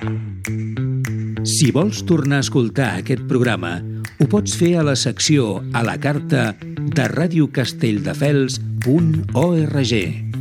Si vols tornar a escoltar aquest programa, ho pots fer a la secció a la carta de radiocastelldefels.org.